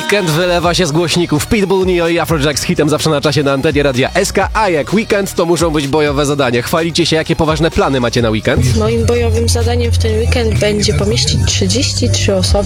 Weekend wylewa się z głośników. Pitbull, Neo i Afrojack z hitem zawsze na czasie na antenie Radia SK. A jak weekend, to muszą być bojowe zadania. Chwalicie się, jakie poważne plany macie na weekend? Moim bojowym zadaniem w ten weekend będzie pomieścić 33 osoby